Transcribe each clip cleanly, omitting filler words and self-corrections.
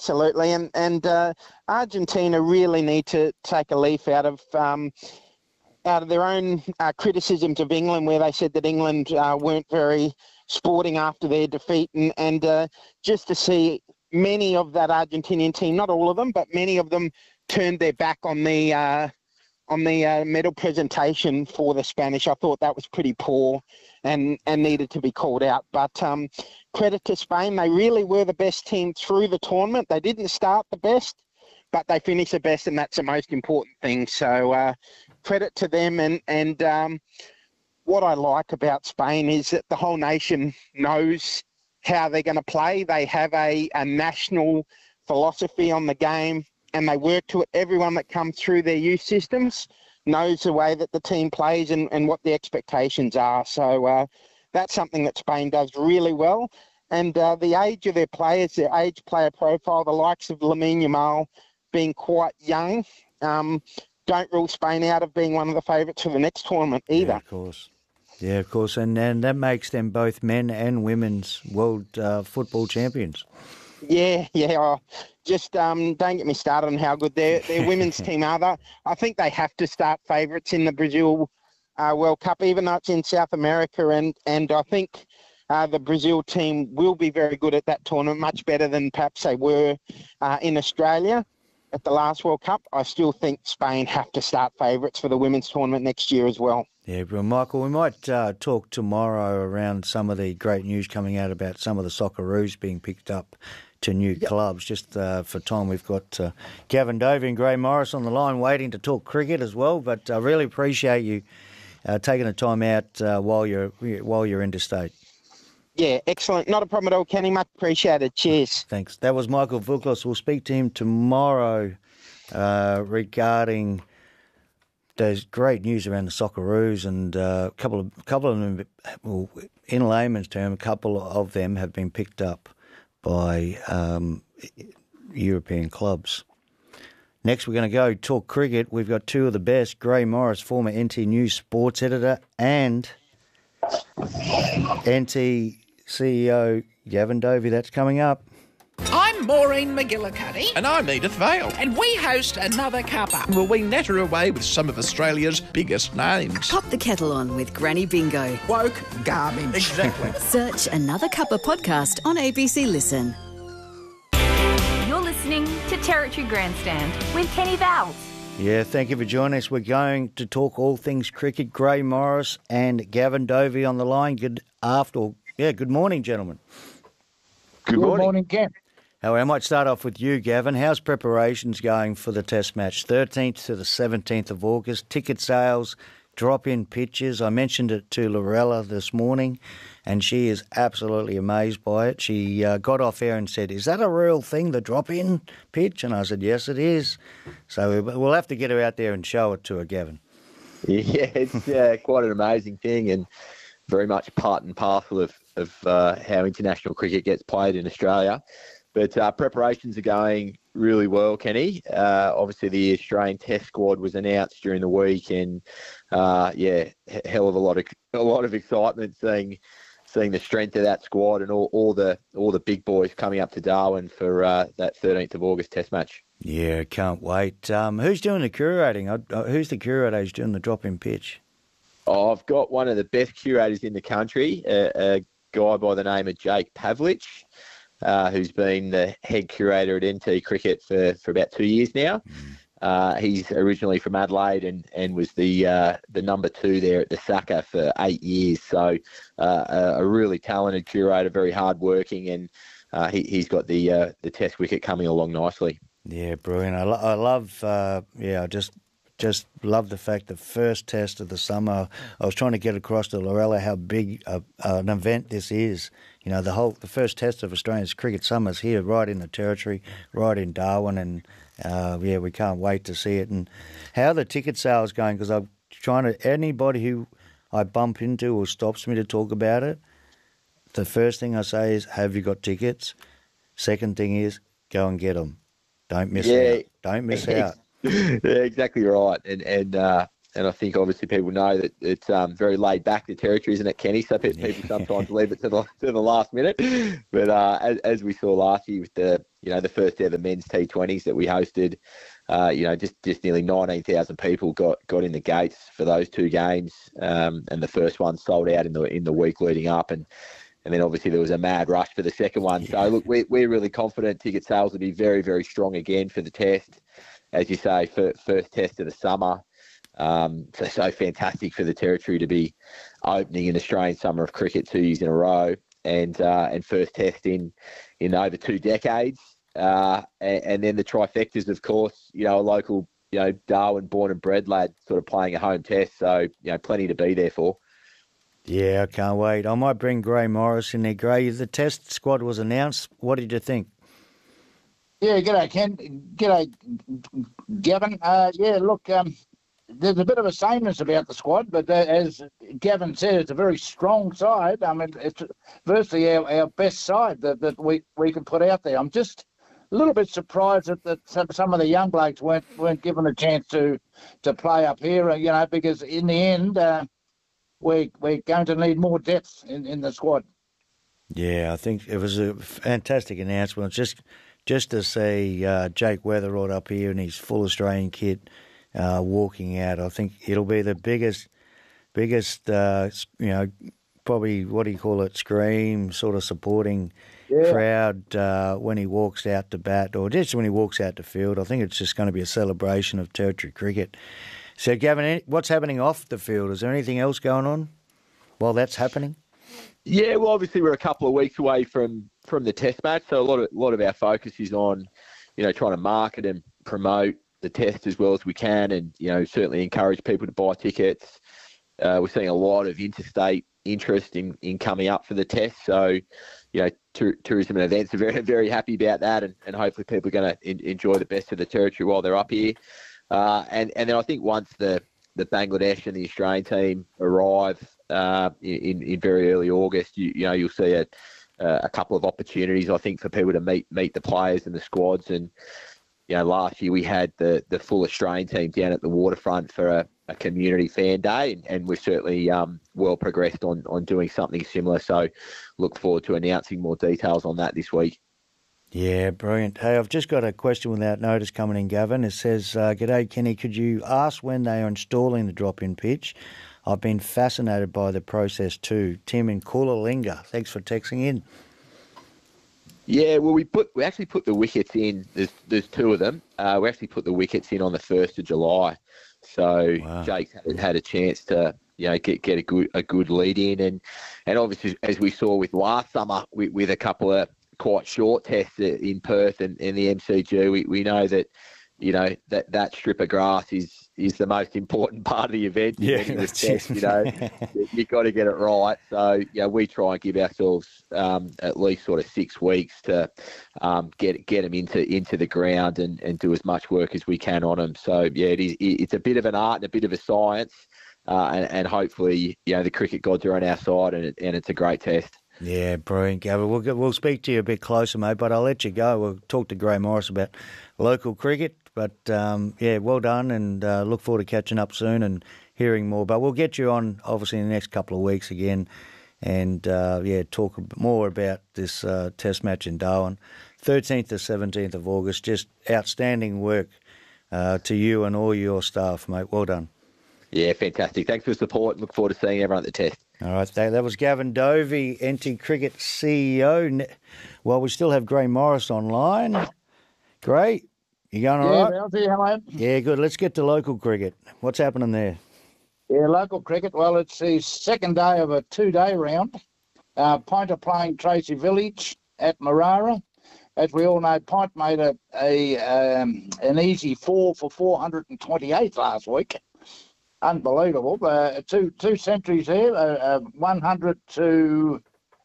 absolutely. And Argentina really need to take a leaf out of their own criticisms of England, where they said that England weren't very sporting after their defeat, and just to see many of that Argentinian team, not all of them, but many of them turned their back on the medal presentation for the Spanish. I thought that was pretty poor and needed to be called out. But credit to Spain. They really were the best team through the tournament. They didn't start the best, but they finished the best, and that's the most important thing. So credit to them. And what I like about Spain is that the whole nation knows how they're going to play. They have a national philosophy on the game, and they work to it. Everyone that comes through their youth systems knows the way that the team plays and what the expectations are. So that's something that Spain does really well. And the age of their players, their age player profile, the likes of Lamine Yamal being quite young, don't rule Spain out of being one of the favourites for the next tournament either. Yeah, of course. Yeah, of course. And that makes them both men and women's world football champions. Yeah. Just don't get me started on how good their women's team are. I think they have to start favourites in the Brazil World Cup, even though it's in South America. And I think the Brazil team will be very good at that tournament, much better than perhaps they were in Australia at the last World Cup. I still think Spain have to start favourites for the women's tournament next year as well. Yeah, but Michael, we might talk tomorrow around some of the great news coming out about some of the Socceroos being picked up to new clubs. Just for time, we've got Gavin Dovey and Gray Morris on the line waiting to talk cricket as well. But I really appreciate you taking the time out while you're interstate. Yeah, excellent. Not a problem at all, Kenny. Much appreciated. Cheers. Thanks. That was Michael Vuklos. We'll speak to him tomorrow regarding there's great news around the Socceroos, and a couple of them, well, in layman's term, a couple of them have been picked up by European clubs. Next, we're going to go talk cricket. We've got two of the best: Gray Morris, former NT News sports editor, and NT CEO Gavin Dovey. That's coming up. I'm Maureen McGillicuddy. And I'm Edith Vale. And we host Another Cuppa. Will we natter away with some of Australia's biggest names? Pop the kettle on with Granny Bingo. Woke garbage. Exactly. Search Another Cuppa podcast on ABC Listen. You're listening to Territory Grandstand with Kenny Vowles. Yeah, thank you for joining us. We're going to talk all things cricket. Gray Morris and Gavin Dovey on the line. Good morning, gentlemen. Good morning, Ken. I might start off with you, Gavin. How's preparations going for the Test match? 13th to the 17th of August. Ticket sales, drop-in pitches. I mentioned it to Lorella this morning, and she is absolutely amazed by it. She got off air and said, "Is that a real thing, the drop-in pitch?" And I said, "Yes, it is." So we'll have to get her out there and show it to her, Gavin. Yeah, it's quite an amazing thing, and very much part and parcel of how international cricket gets played in Australia. But preparations are going really well, Kenny. Obviously, the Australian Test squad was announced during the week, and hell of a lot of excitement seeing the strength of that squad and all the big boys coming up to Darwin for that 13th of August Test match. Yeah, can't wait. Who's doing the curating? Who's the curator who's doing the drop-in pitch? Oh, I've got one of the best curators in the country, a guy by the name of Jake Pavlich, who's been the head curator at NT Cricket for about 2 years now. He's originally from Adelaide and was the number 2 there at the Saka for 8 years. So a really talented curator, very hard-working, and he's got the Test wicket coming along nicely. Yeah, brilliant. I love, I just love the fact the first Test of the summer, I was trying to get across to Lorella how big an event this is. You know, the first Test of Australia's cricket summer's here, right in the Territory, right in Darwin, and we can't wait to see it. And how the ticket sales going, because I'm trying to, anybody who I bump into or stops me to talk about it, the first thing I say is, have you got tickets? Second thing is, go and get them. Don't miss out. Don't miss out. Yeah, exactly right. And I think obviously people know that it's very laid back, the Territory, isn't it, Kenny? So people sometimes leave it to the last minute. But as we saw last year with the first ever men's T20s that we hosted, just nearly 19,000 people got in the gates for those two games, and the first one sold out in the week leading up, and then obviously there was a mad rush for the second one. Yeah. So look, we're really confident ticket sales will be very, very strong again for the test, as you say, first test of the summer. So fantastic for the Territory to be opening an Australian Summer of Cricket 2 years in a row, and first test in over 2 decades. And then the trifectas, of course, a local, Darwin born and bred lad sort of playing a home test. So, plenty to be there for. Yeah, I can't wait. I might bring Gray Morris in there. Gray, the test squad was announced. What did you think? Yeah, g'day, Ken. G'day, Gavin. Look, there's a bit of a sameness about the squad, but as Gavin said, it's a very strong side. I mean, it's virtually our best side that we can put out there. I'm just a little bit surprised that some of the young blokes weren't given a chance to play up here, because in the end, we're going to need more depth in the squad. Yeah, I think it was a fantastic announcement. Just to see Jake Weatherald up here in his full Australian kit walking out, I think it'll be the biggest, probably, what do you call it, scream sort of supporting crowd when he walks out to bat, or just when he walks out to field. I think it's just going to be a celebration of Territory cricket. So, Gavin, what's happening off the field? Is there anything else going on while that's happening? Yeah, well, obviously we're a couple of weeks away from the Test match, so a lot of our focus is on, trying to market and promote the Test as well as we can, and certainly encourage people to buy tickets. We're seeing a lot of interstate interest in coming up for the Test, so tourism and events are very, very happy about that, and hopefully people are going to enjoy the best of the Territory while they're up here. And then I think once the Bangladesh and the Australian team arrive in very early August, you'll see a couple of opportunities, I think, for people to meet the players and the squads. And last year we had the full Australian team down at the waterfront for a community fan day, and we're certainly well progressed on doing something similar. So look forward to announcing more details on that this week. Yeah, brilliant. Hey, I've just got a question without notice coming in, Gavin. It says, "G'day, Kenny. Could you ask when they are installing the drop-in pitch? I've been fascinated by the process too." Tim in Coolalinga. Thanks for texting in. Yeah, well, we actually put the wickets in. There's 2 of them. We actually put the wickets in on the 1st of July. So wow. Jake's had a chance to get a good lead in, and obviously as we saw with last summer with a couple of quite short tests in Perth and in the MCG, we know that that strip of grass is the most important part of the event. Yeah, test, you've got to get it right. So we try and give ourselves at least sort of 6 weeks to get them into the ground and do as much work as we can on them. So it's a bit of an art and a bit of a science, and hopefully the cricket gods are on our side, and it's a great test. Yeah, brilliant, Gavin. We'll speak to you a bit closer, mate, but I'll let you go. We'll talk to Gray Morris about local cricket. But, well done, and look forward to catching up soon and hearing more. But we'll get you on, obviously, in the next couple of weeks again and, talk more about this test match in Darwin. 13th to 17th of August. Just outstanding work to you and all your staff, mate. Well done. Yeah, fantastic. Thanks for the support. Look forward to seeing everyone at the test. All right, that was Gavin Dovey, NT Cricket CEO. Well, we still have Gray Morris online. Gray, you going all right? Yeah, hello. Yeah, good. Let's get to local cricket. What's happening there? Yeah, local cricket. Well, it's the second day of a 2-day round. Pint are playing Tracy Village at Marara. As we all know, Pint made an easy 4 for 428 last week. Unbelievable. 2 centuries there, 100 to...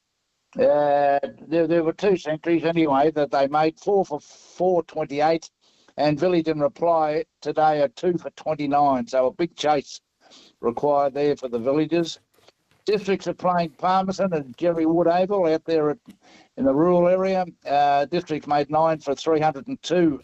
there were 2 centuries anyway that they made, 4 for 428, and Village in reply today are 2 for 29. So a big chase required there for the Villagers. Districts are playing Palmerston and Jerry Wood-Oval out there in the rural area. Districts made 9 for 302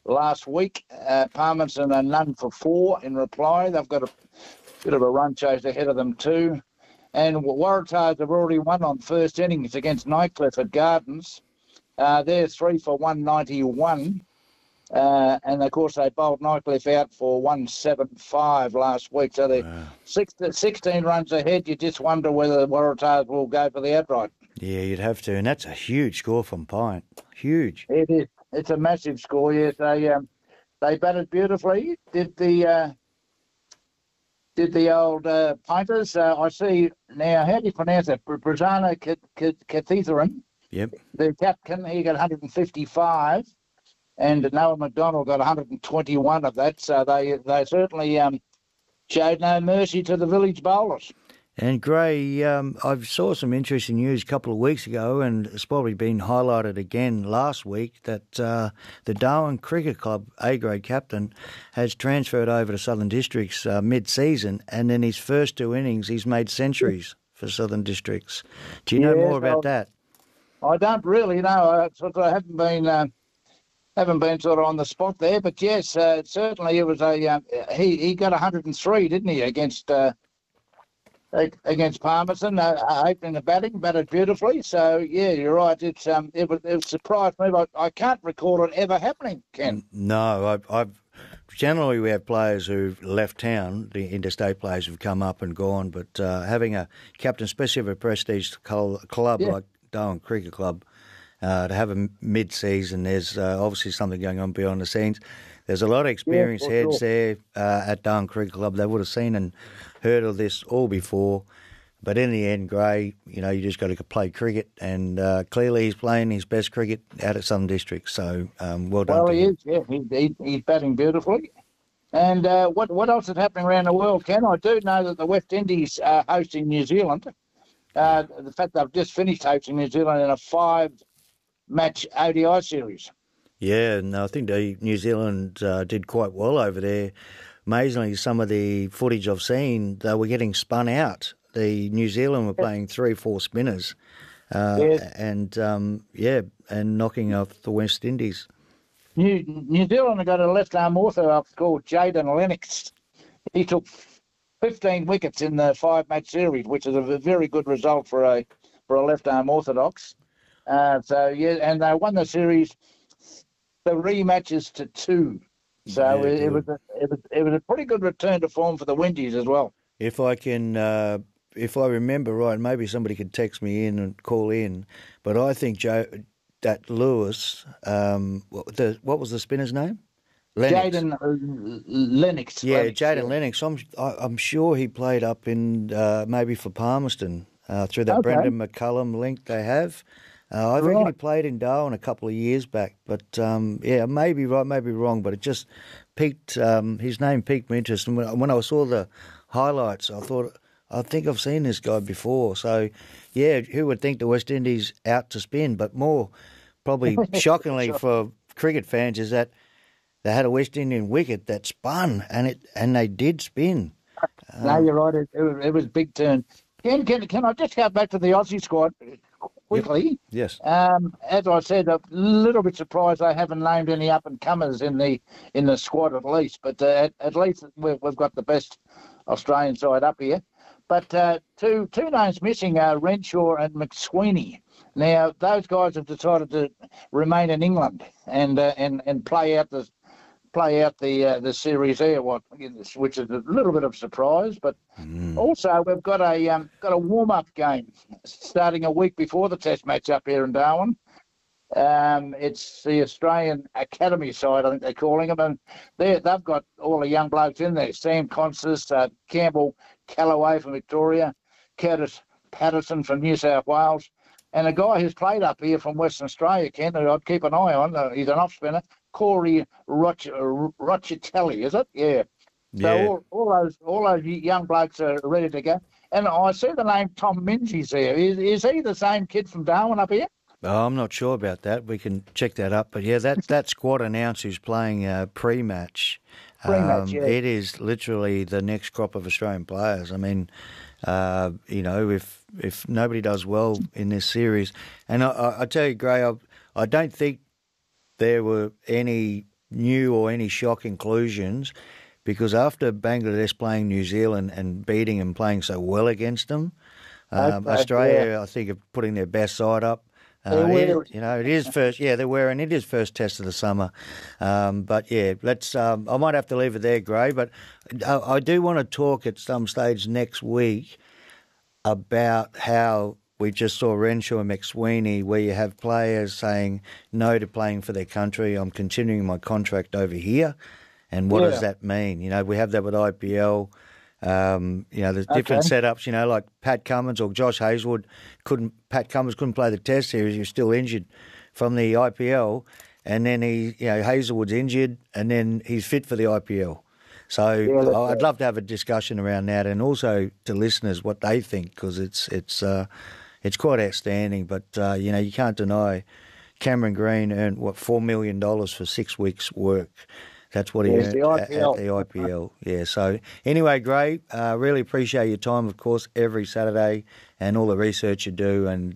last week. Palmerston are none for 4 in reply. They've got a bit of a run chase ahead of them too. And Waratahs have already won on first innings against Nightcliff at Gardens. They're 3 for 191. And, of course, they bowled Nightcliff out for 175 last week. So they're 16 runs ahead. You just wonder whether the Waratahs will go for the outright. Yeah, you'd have to. And that's a huge score from Pint. Huge. It is. It's a massive score, yes. They batted beautifully. Did the old Painters. I see now, how do you pronounce it? Brasana Cathetherin. Yep. The captain, he got 155. And Noah McDonald got 121 of that. So they certainly showed no mercy to the village bowlers. And Gray, I saw some interesting news a couple of weeks ago, and it's probably been highlighted again last week, that the Darwin Cricket Club A-grade captain has transferred over to Southern Districts mid-season, and in his first 2 innings he's made centuries for Southern Districts. Do you know more about that? I don't really know. I haven't been sort of on the spot there, but yes, certainly it was he got 103, didn't he, against Palmerston, opening the batting, batted beautifully. So yeah, you're right. It surprised me, but I can't recall it ever happening, Ken. No, I've generally we have players who've left town, the interstate players who've come up and gone, but having a captain, especially of a prestige club like Darwin Cricket Club, to have a mid-season, there's obviously something going on behind the scenes. There's a lot of experienced heads there at Darwin Cricket Club. They would have seen and heard of this all before. But in the end, Gray, you just got to play cricket, and clearly he's playing his best cricket out at Southern District. So well done. Well, he is. Yeah, he's batting beautifully. And what else is happening around the world, Ken? I do know that the West Indies are hosting New Zealand. The fact they've just finished hosting New Zealand in a 5-match ODI series. Yeah, and I think New Zealand did quite well over there. Amazingly, some of the footage I've seen, they were getting spun out. The New Zealand were playing 3-4 spinners, and knocking off the West Indies. New Zealand have got a left-arm orthodox called Jaden Lennox. He took 15 wickets in the 5-match series, which is a very good result for a left-arm orthodox. And they won the series 3 matches to 2. So it was a pretty good return to form for the Windies as well. If I remember right, maybe somebody could text me in and call in, but I think that Lewis, what was the spinner's name? Jaden Lennox. Yeah, Jaden Lennox. I'm sure he played up in maybe for Palmerston through that Brendan McCullum link they have. I reckon he played in Darwin a couple of years back, but maybe right, maybe wrong, but it just piqued his name piqued my interest. And when I saw the highlights, I think I've seen this guy before. So, yeah, who would think the West Indies out to spin? But more probably shockingly for cricket fans is that they had a West Indian wicket that spun, and they did spin. No, you're right. It was a big turn. Can I just go back to the Aussie squad quickly? Yes. As I said, a little bit surprised they haven't named any up and comers in the squad at least. But at least we've got the best Australian side up here. But two names missing are Renshaw and McSweeney. Now those guys have decided to remain in England and play out the series there, which is a little bit of a surprise. But also we've got a warm up game starting a week before the Test match up here in Darwin. It's the Australian Academy side, I think they're calling them, and they've got all the young blokes in there. Sam Constance, Campbell Callaway from Victoria, Curtis Patterson from New South Wales, and a guy who's played up here from Western Australia, Ken, who I'd keep an eye on. He's an off spinner, Corey Rochitelli, is it? Yeah. So all those young blokes are ready to go. And I see the name Tom Minzies there. Is he the same kid from Darwin up here? Oh, I'm not sure about that. We can check that up. But yeah, that squad announced who's playing pre-match. Pre-match, yeah. It is literally the next crop of Australian players. I mean, if nobody does well in this series, and I tell you, Gray, I don't think there were any new or any shock inclusions, because after Bangladesh playing New Zealand and beating and playing so well against them, Australia, I think, are putting their best side up. It is first. Yeah, they're wearing. It is first test of the summer, but yeah, let's. I might have to leave it there, Gray. But I do want to talk at some stage next week about how we just saw Renshaw and McSweeney, where you have players saying no to playing for their country. I'm continuing my contract over here, and what does that mean? We have that with IPL. There's different setups, like Pat Cummins or Josh Hazlewood Pat Cummins couldn't play the Test series. He was still injured from the IPL. And then Hazlewood's injured and then he's fit for the IPL. So I'd love to have a discussion around that and also to listeners what they think, because it's quite outstanding. But, you can't deny Cameron Green earned, $4 million for 6 weeks' work. That's what he earned at the IPL. Yeah, so anyway, Gray, really appreciate your time, of course, every Saturday and all the research you do. And,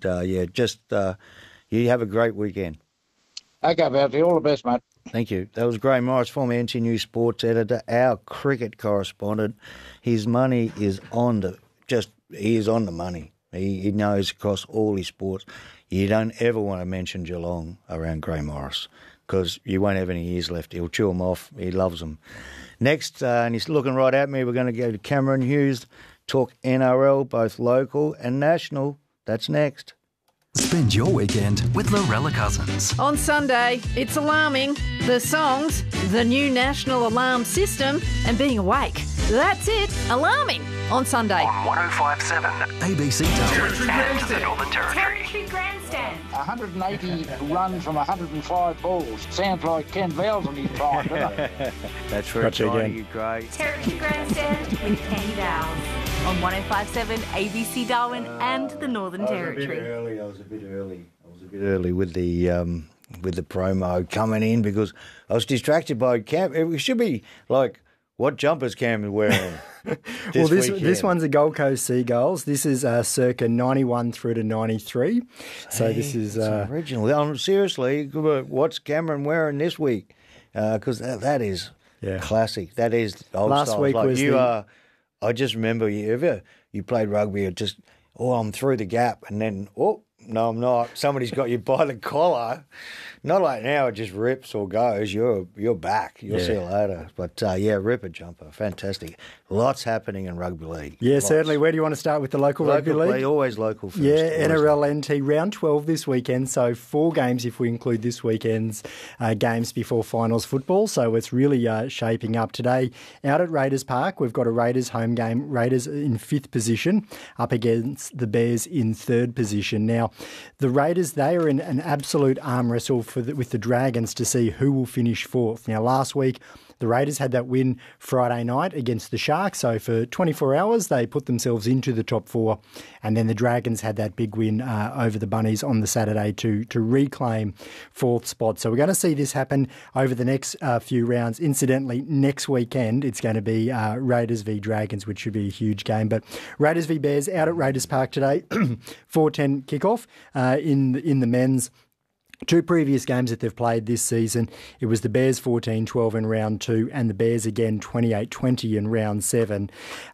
you have a great weekend. Okay, Valty, all the best, mate. Thank you. That was Gray Morris, former NT News sports editor, our cricket correspondent. His money is he is on the money. He knows across all his sports. You don't ever want to mention Geelong around Gray Morris, because you won't have any ears left. He'll chew them off. He loves them. Next, and he's looking right at me, we're going to go to Cameron Hughes, talk NRL, both local and national. That's next. Spend your weekend with Lorella Cousins. On Sunday, it's alarming. The songs, the new national alarm system, and being awake. That's it. Alarming. On Sunday. On 105.7 ABC Darwin and the Northern Territory. Territory Grandstand. 180 runs from 105 balls. Sounds like Ken Vowles on his time, doesn't it? That's for you, Gray. Territory Grandstand with Kenny Vowles. On 105.7 ABC Darwin and the Northern Territory. I was a bit early with the promo coming in because I was distracted by Cam. It should be like, what jumpers Cam is wearing? This one's a Gold Coast Seagulls. This is circa 91 through to 93. So this is original. Seriously, what's Cameron wearing this week? Because that is classic. That is old last styles. week like was I just remember you played rugby. I'm through the gap, and then no, I'm not. Somebody's got you by the collar. Not like now, it just rips or goes. You're back. You'll see you later. But, ripper jumper. Fantastic. Lots happening in rugby league. Yeah, Lots. Certainly. Where do you want to start with the local rugby league? Always local first. Yeah, NRL NT round 12 this weekend. So 4 games if we include this weekend's games before finals football. So it's really shaping up. Today, out at Raiders Park, we've got a Raiders home game. Raiders in 5th position up against the Bears in 3rd position. Now, the Raiders, they are in an absolute arm wrestle with the Dragons to see who will finish 4th. Now, last week, the Raiders had that win Friday night against the Sharks. So for 24 hours, they put themselves into the top 4. And then the Dragons had that big win over the Bunnies on the Saturday to reclaim 4th spot. So we're going to see this happen over the next few rounds. Incidentally, next weekend, it's going to be Raiders v Dragons, which should be a huge game. But Raiders v Bears out at Raiders Park today, 4:10 kickoff in the men's. 2 previous games that they've played this season, it was the Bears 14-12 in round 2 and the Bears again 28-20 in round 7.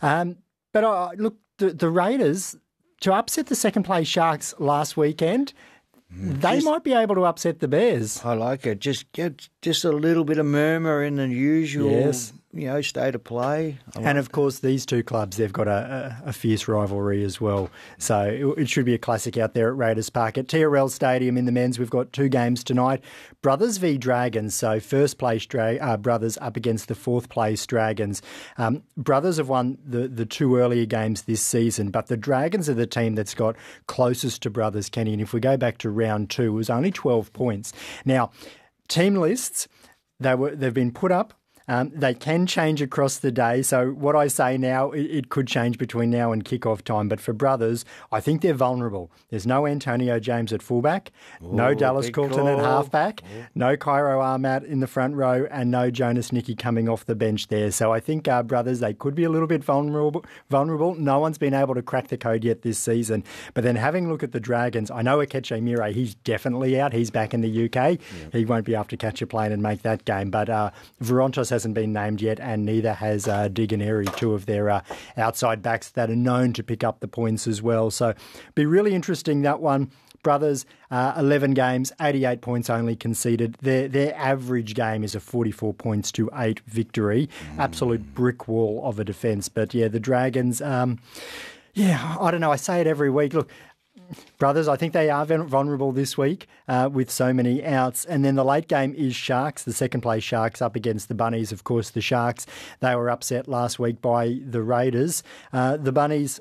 But look, the Raiders, to upset the second place Sharks last weekend, they might be able to upset the Bears. I like it. Just get a little bit of murmur in the usual state of play. And of course, these 2 clubs, they've got a fierce rivalry as well. So it should be a classic out there at Raiders Park. At TRL Stadium in the men's, we've got 2 games tonight. Brothers v Dragons. So first place Brothers up against the 4th place Dragons. Brothers have won the 2 earlier games this season, but the Dragons are the team that's got closest to Brothers, Kenny. And if we go back to round 2, it was only 12 points. Now, team lists, they've been put up They can change across the day. So what I say now, it could change between now and kick-off time. But for Brothers, I think they're vulnerable. There's no Antonio James at fullback, no Dallas Coulton at halfback, no Cairo Ahmad in the front row, and no Jonas Nicky coming off the bench there. So I think Brothers, they could be a little bit vulnerable. No one's been able to crack the code yet this season. But then having a look at the Dragons, I know Akeche Mire, he's definitely out. He's back in the UK. Yeah. He won't be able to catch a plane and make that game. But Varontos hasn't been named yet, and neither has Diganeri, two of their outside backs that are known to pick up the points as well. So be really interesting, that one. Brothers, 11 games, 88 points only conceded. Their average game is a 44 points to 8 victory. Absolute brick wall of a defence. But yeah, the Dragons, I don't know. I say it every week. Look, Brothers, I think they are vulnerable this week with so many outs. And then the late game is Sharks, the second place Sharks up against the Bunnies. Of course, the Sharks, they were upset last week by the Raiders. The Bunnies...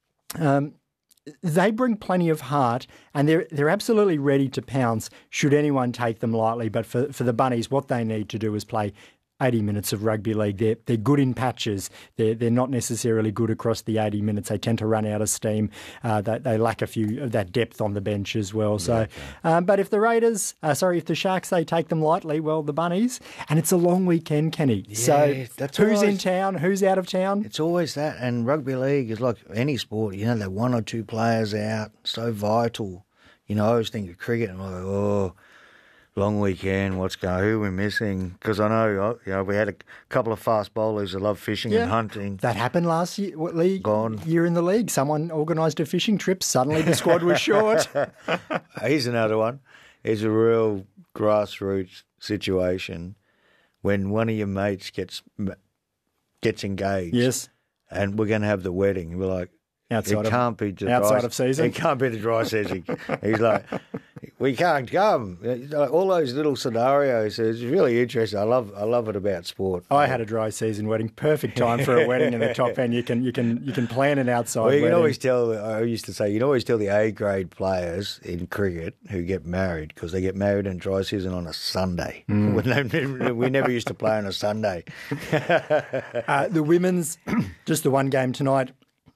they bring plenty of heart, and they're absolutely ready to pounce should anyone take them lightly. But for the Bunnies, what they need to do is play 80 minutes of rugby league. They're good in patches. They're not necessarily good across the 80 minutes. They tend to run out of steam. They lack a few of that depth on the bench as well. So, but if if the Sharks, they take them lightly, well, the Bunnies, and it's a long weekend, Kenny. Yeah, so who's in town? Who's out of town? It's always that. And rugby league is like any sport. You know, they're one or two players out. So vital. You know, I always think of cricket and I'm like, long weekend, who are we missing? Because I know, we had a couple of fast bowlers that love fishing and hunting. That happened last year, year in the league. Someone organised a fishing trip. Suddenly the squad was short. Here's another one. It's a real grassroots situation when one of your mates gets engaged. Yes. And we're going to have the wedding. We're like, outside of season. It can't be the dry season. He's like, we can't come. All those little scenarios. It's really interesting. I love it about sport. I had a dry season wedding. Perfect time for a wedding in the top end. You can plan an outside wedding. Can always tell. I used to say you can always tell the A grade players in cricket who get married because they get married in dry season on a Sunday. We never used to play on a Sunday. The women's, just the one game tonight.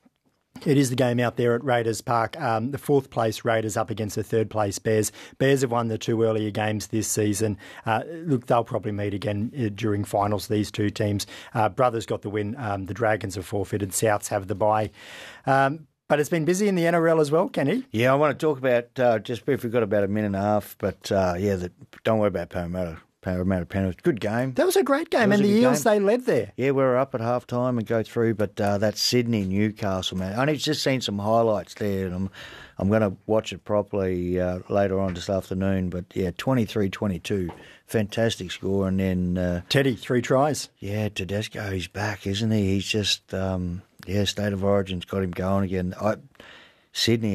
It is the game out there at Raiders Park. The fourth place Raiders up against the third place Bears. Bears have won the two earlier games this season. Look, they'll probably meet again during finals, these two teams. Brothers got the win. The Dragons have forfeited. Souths have the bye. But it's been busy in the NRL as well, Kenny. Yeah, I want to talk about, just briefly, we've got about a minute and a half, but don't worry about Parramatta Penrith. Good game. That was a great game, and the Eels, they led there. Yeah, we were up at half time and go through, but that Sydney-Newcastle, man, I've just seen some highlights there, and I'm going to watch it properly later on this afternoon, but yeah, 23-22, fantastic score, and then... Teddy, 3 tries. Yeah, Tedesco, he's back, isn't he? He's just, State of Origin's got him going again. Sydney,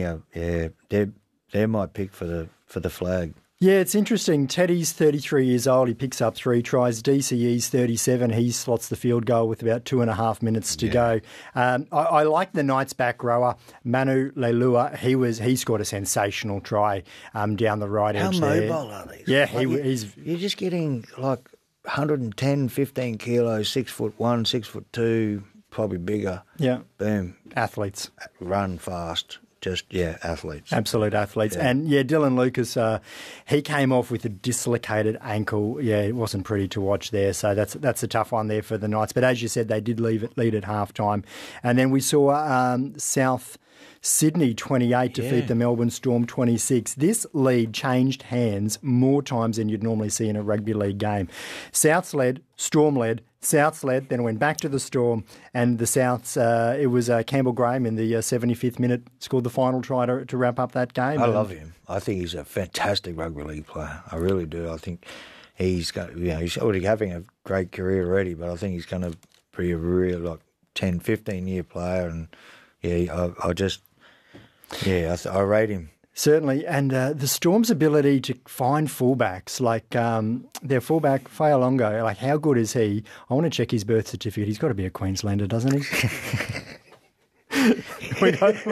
they're my pick for the flag. Yeah, it's interesting. Teddy's 33 years old. He picks up 3 tries. DCE's 37. He slots the field goal with about 2.5 minutes to go. I like the Knights back rower, Manu Leilua. He scored a sensational try down the right edge there. How mobile are these? Yeah, he's... You're just getting like 110, 15 kilos, 6'1", 6'2", probably bigger. Yeah. Boom. Athletes. Run fast. Athletes. Absolute athletes. Yeah. And, Dylan Lucas, he came off with a dislocated ankle. Yeah, it wasn't pretty to watch there. So that's a tough one there for the Knights. But as you said, they did lead at halftime. And then we saw South Sydney 28 defeat the Melbourne Storm 26. This lead changed hands more times than you'd normally see in a rugby league game. Souths led, Storm led, Souths led, then went back to the Storm, and the Souths, it was Campbell Graham in the 75th minute, scored the final try to wrap up that game. I love him. I think he's a fantastic rugby league player. I really do. I think he's already having a great career already, but I think he's going to be a real 10, 15-year player, and I rate him. Certainly, and the Storm's ability to find fullbacks, like their fullback, Fa'alongo, how good is he? I want to check his birth certificate. He's got to be a Queenslander, doesn't he? we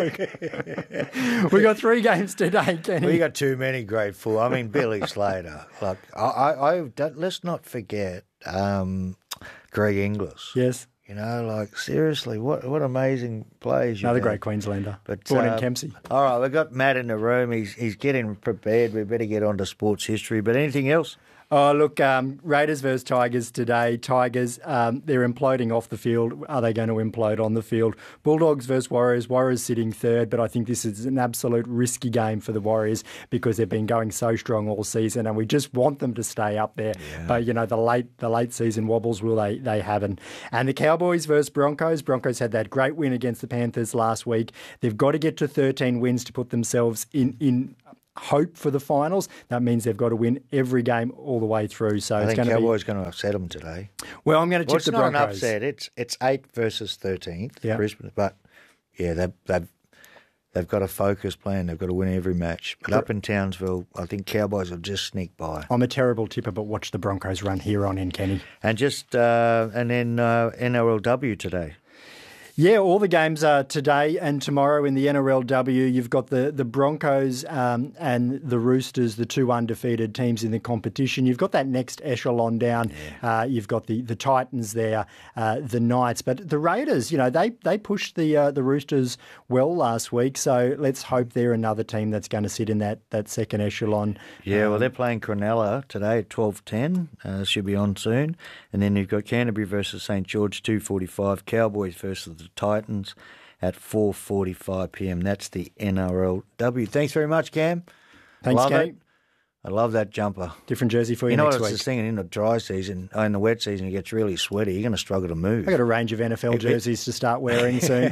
got 3 games today, Kenny. We got too many great full. I mean, Billy Slater. Let's not forget Greg Inglis. Yes. You know, like, seriously, what amazing plays. Another great Queenslander. But, born in Kempsey. All right, we've got Matt in the room. He's getting prepared. We better get on to sports history. But anything else? Oh, look, Raiders versus Tigers today. Tigers, they're imploding off the field. Are they going to implode on the field? Bulldogs versus Warriors. Warriors sitting third, but I think this is an absolute risky game for the Warriors because they've been going so strong all season, and we just want them to stay up there. Yeah. But, you know, the late season wobbles will they haven't. And the Cowboys versus Broncos. Broncos had that great win against the Panthers last week. They've got to get to 13 wins to put themselves in hope for the finals. That means they've got to win every game all the way through. So I think Cowboys going to upset them today. Well, I'm going to tip the Broncos. It's not an upset. It's 8 versus 13th. Yeah. Brisbane, but yeah, they've got a focus plan. They've got to win every match. But up in Townsville, I think Cowboys will just sneak by. I'm a terrible tipper, but watch the Broncos run here on in, Kenny. And just and then NRLW today. Yeah, all the games are today and tomorrow in the NRLW. You've got the Broncos and the Roosters, the two undefeated teams in the competition. You've got that next echelon down. Yeah. You've got the Titans there, the Knights. But the Raiders, you know, they pushed the Roosters well last week. So let's hope they're another team that's going to sit in that second echelon. Yeah, well, they're playing Cronulla today at 12:10. Should be on soon. And then you've got Canterbury versus St George, 2:45. Cowboys versus the Titans at 4:45 p.m. That's the NRLW. Thanks very much, Cam. Thanks, Cam. I love that jumper. Different jersey for you, next week. You know what I was just thinking, in the dry season, in the wet season, it gets really sweaty. You're going to struggle to move. I've got a range of NFL jerseys to start wearing soon.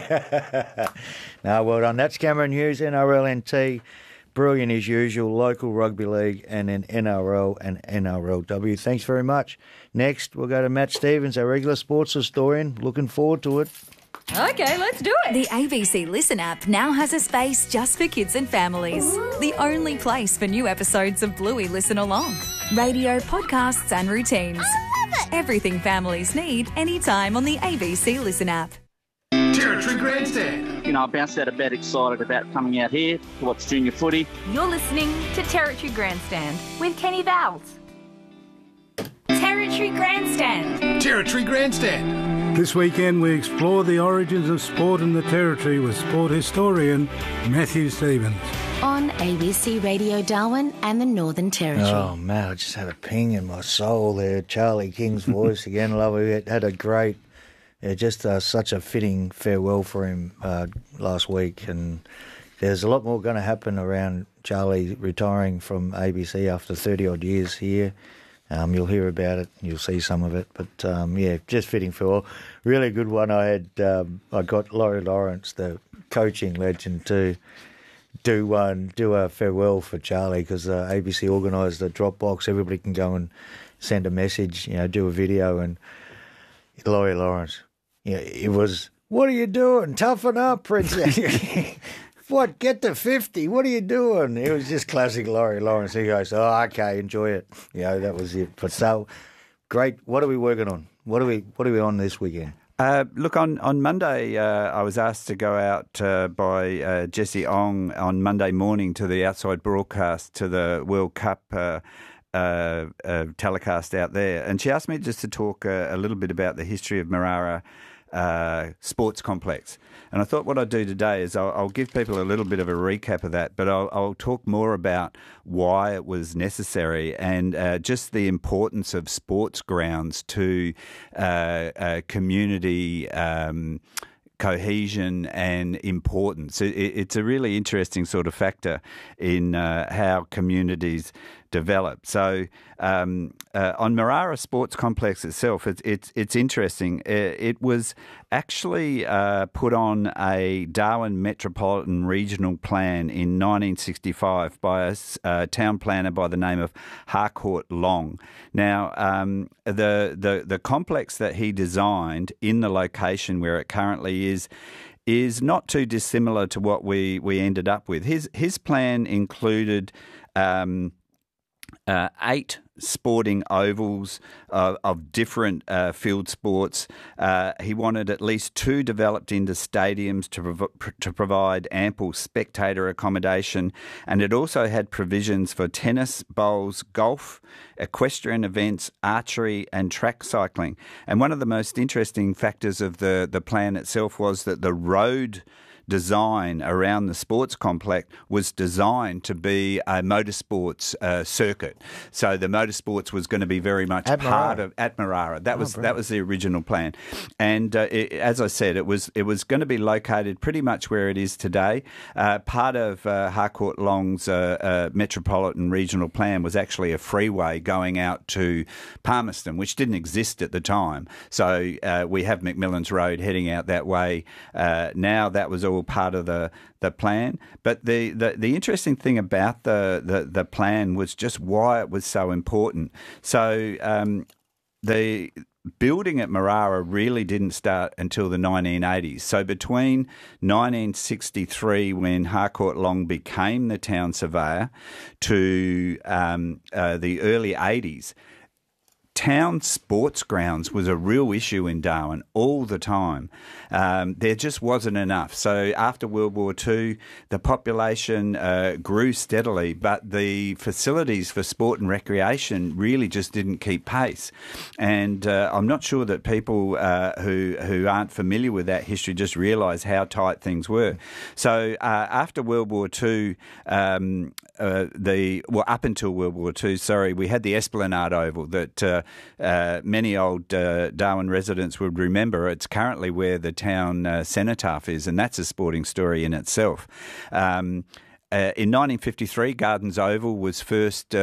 No, well done. That's Cameron Hughes, NRLNT. Brilliant as usual, local rugby league, and then NRL and NRLW. Thanks very much. Next, we'll go to Matt Stevens, our regular sports historian. Looking forward to it. Okay, let's do it. The ABC Listen app now has a space just for kids and families. The only place for new episodes of Bluey Listen Along. Radio, podcasts and routines. I love it. Everything families need anytime on the ABC Listen app. Territory Grandstand. You know, I bounced out of bed excited about coming out here to watch junior footy. You're listening to Territory Grandstand with Kenny Vowles. Territory Grandstand. Territory Grandstand. This weekend we explore the origins of sport in the Territory with sport historian Matthew Stevens. On ABC Radio Darwin and the Northern Territory. Oh, man, I just had a ping in my soul there. Charlie King's voice again. Love it. Had a great... Yeah, just such a fitting farewell for him last week, and there's a lot more going to happen around Charlie retiring from ABC after 30-odd years here. You'll hear about it, you'll see some of it, but yeah, just fitting farewell. Really good one. I got Laurie Lawrence, the coaching legend, to do a farewell for Charlie because ABC organised a Dropbox. Everybody can go and send a message, do a video, and Laurie Lawrence. Yeah, it was, what are you doing? Toughen up, Princess. What, get to 50? What are you doing? It was just classic Laurie Lawrence. He goes, oh, okay, enjoy it. That was it. But so, great. What are we working on? What are we on this weekend? Look, on Monday, I was asked to go out by Jessie Ong on Monday morning to the outside broadcast to the World Cup telecast out there. And she asked me just to talk a little bit about the history of Marrara Sports Complex. And I thought what I'd do today is I'll give people a little bit of a recap of that, but I'll talk more about why it was necessary and just the importance of sports grounds to community cohesion and importance. It's a really interesting sort of factor in how communities develop. So on Marrara Sports Complex itself, it's interesting. It was actually put on a Darwin Metropolitan Regional Plan in 1965 by a town planner by the name of Harcourt Long. Now, the complex that he designed in the location where it currently is not too dissimilar to what we ended up with. His plan included 8 sporting ovals of different field sports. He wanted at least 2 developed into stadiums to provide ample spectator accommodation, and it also had provisions for tennis, bowls, golf, equestrian events, archery and track cycling. And one of the most interesting factors of the plan itself was that the road design around the sports complex was designed to be a motorsports circuit. So the motorsports was going to be very much part of Atmarara. That was the original plan. And as I said, it was going to be located pretty much where it is today. Part of Harcourt Long's metropolitan regional plan was actually a freeway going out to Palmerston, which didn't exist at the time. So we have McMillan's Road heading out that way now. That was all part of the plan. But the interesting thing about the plan was just why it was so important. So the building at Marara really didn't start until the 1980s. So between 1963, when Harcourt Long became the town surveyor, to the early 80s, town sports grounds was a real issue in Darwin all the time. There just wasn't enough. So after World War II, the population grew steadily, but the facilities for sport and recreation really just didn't keep pace. And I'm not sure that people who aren't familiar with that history just realise how tight things were. So after World War II, up until World War II, we had the Esplanade Oval that many old Darwin residents would remember. It's currently where the town cenotaph is, and that's a sporting story in itself. In 1953, Gardens Oval was first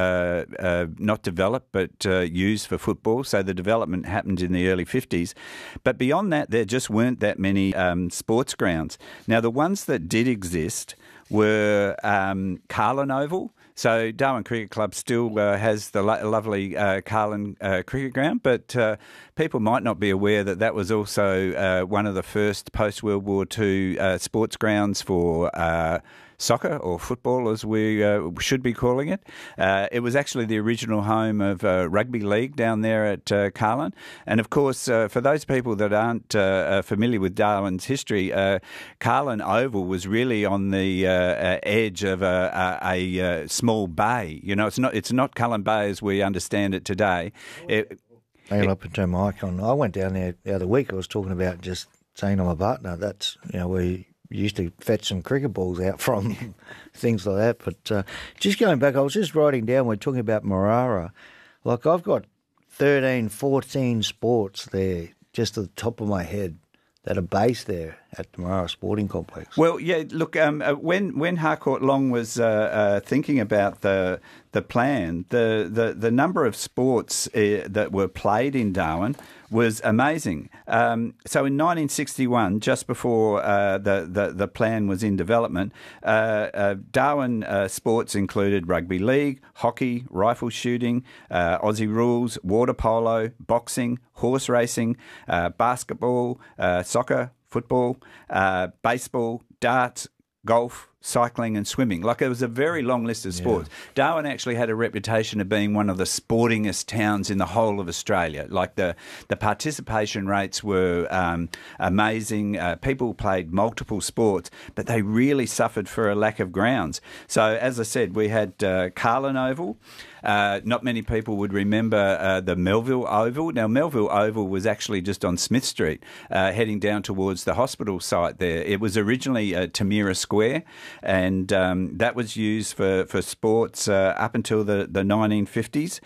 not developed but used for football, so the development happened in the early 50s. But beyond that, there just weren't that many sports grounds. Now, the ones that did exist were Carlin Oval. So Darwin Cricket Club still has the lovely Carlin Cricket Ground, but people might not be aware that that was also one of the first post-World War II sports grounds for soccer, or football as we should be calling it. It was actually the original home of rugby league down there at Carlin. And of course, for those people that aren't familiar with Darwin's history, Carlin Oval was really on the edge of a small bay. You know, it's not Cullen Bay as we understand it today. Hang up and turn my mic on. I went down there the other week. I was talking about just saying to my partner, that's, we used to fetch some cricket balls out from, things like that. But just going back, I was just writing down, we're talking about Marara. Like, I've got 13, 14 sports there, just at the top of my head, that are based there at the Marara Sporting Complex. Well, yeah, look, when Harcourt Long was thinking about the plan, the number of sports that were played in Darwin was amazing. So in 1961, just before the plan was in development, Darwin sports included rugby league, hockey, rifle shooting, Aussie rules, water polo, boxing, horse racing, basketball, soccer, football, baseball, darts, golf, cycling and swimming. Like, it was a very long list of sports. Yeah. Darwin actually had a reputation of being one of the sportingest towns in the whole of Australia. Like, the participation rates were amazing. People played multiple sports, but they really suffered for a lack of grounds. So, as I said, we had Carlin Oval. Not many people would remember the Melville Oval. Now, Melville Oval was actually just on Smith Street, heading down towards the hospital site there. It was originally Tamira Square, and that was used for sports up until the 1950s.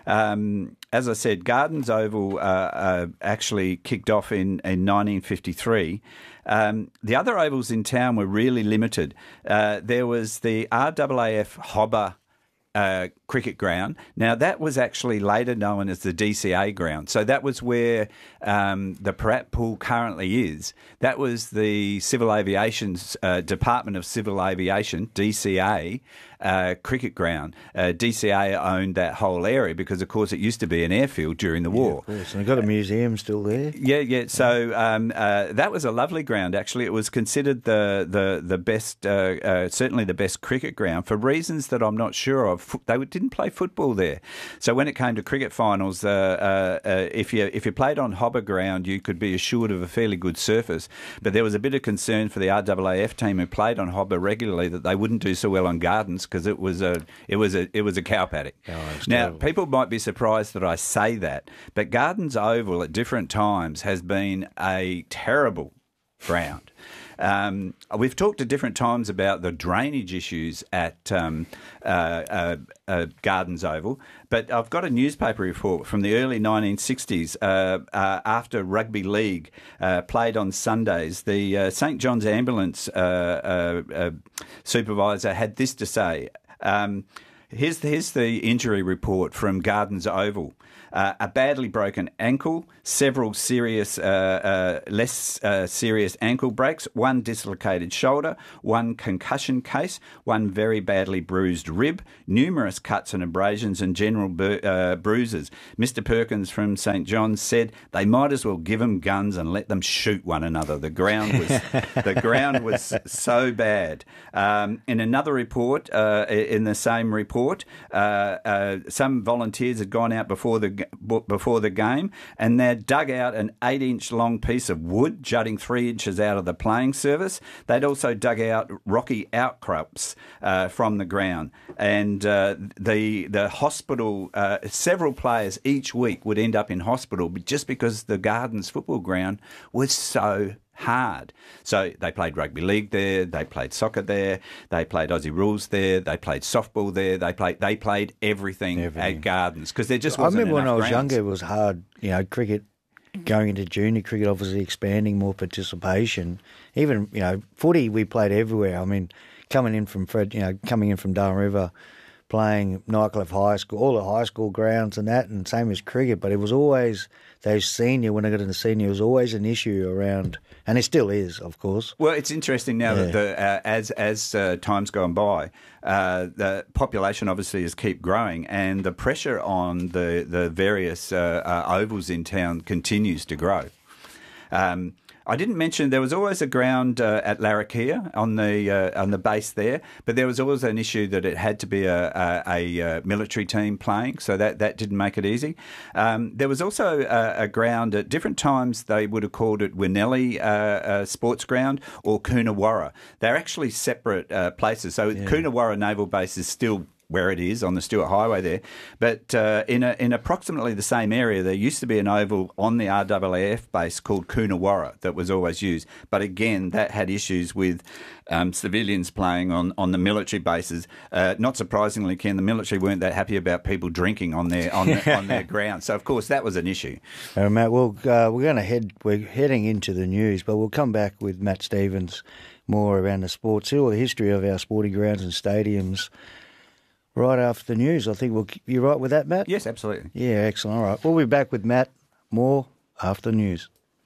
As I said, Gardens Oval actually kicked off in 1953. The other ovals in town were really limited. There was the RAAF Hobber cricket ground. Now, that was actually later known as the DCA ground. So that was where the Parat Pool currently is. That was the Civil Aviation's Department of Civil Aviation, DCA, cricket ground. DCA owned that whole area because, of course, it used to be an airfield during the war. Of course, and they've got a museum still there. Yeah. So that was a lovely ground, actually. It was considered the best, certainly the best cricket ground for reasons that I'm not sure of. They didn't didn't play football there. So when it came to cricket finals, if you played on Hobber ground, you could be assured of a fairly good surface. But there was a bit of concern for the RAAF team who played on Hobber regularly that they wouldn't do so well on Gardens because it was a cow paddock. Now, people might be surprised that I say that, but Gardens Oval at different times has been a terrible ground. We've talked at different times about the drainage issues at Gardens Oval, but I've got a newspaper report from the early 1960s after rugby league played on Sundays. The St John's Ambulance supervisor had this to say. Here's the injury report from Gardens Oval. A badly broken ankle, several serious, less serious ankle breaks, one dislocated shoulder, one concussion case, one very badly bruised rib, numerous cuts and abrasions and general bruises. Mr. Perkins from St John's said they might as well give them guns and let them shoot one another. The ground was so bad. In another report, in the same report, some volunteers had gone out before the game, and they'd dug out an 8-inch long piece of wood jutting 3 inches out of the playing surface. They'd also dug out rocky outcrops from the ground, and the hospital, several players each week would end up in hospital just because the Gardens football ground was so hard. So they played rugby league there, they played soccer there, they played Aussie rules there, they played softball there, they played everything. At Gardens because there just wasn't enough I remember when I was grounds. younger, it was hard. Cricket going into junior cricket, obviously expanding more participation. Even footy, we played everywhere. I mean, coming in from Darren River, playing Nightcliff High School, all the high school grounds and that, and same as cricket. But it was always those senior. When I got into senior, it was always an issue around, and it still is, of course. Well, it's interesting now that as time's gone by, the population obviously has kept growing, and the pressure on the various ovals in town continues to grow. I didn't mention there was always a ground at Larrakia on the base there, but there was always an issue that it had to be a military team playing, so that didn't make it easy. There was also a ground at different times. They would have called it Winnelli Sports Ground or Coonawarra. They're actually separate places. So Coonawarra Naval Base is still where it is on the Stuart Highway there. But in approximately the same area, there used to be an oval on the RAAF base called Coonawarra that was always used. But again, that had issues with civilians playing on the military bases. Not surprisingly, Ken, the military weren't that happy about people drinking on their ground. So, of course, that was an issue. Matt, we're heading into the news, but we'll come back with Matt Stevens more around the sports, all the history of our sporting grounds and stadiums. Right after the news, I think you right with that, Matt? Yes, absolutely. Yeah, excellent. All right. We'll be back with Matt more after the news.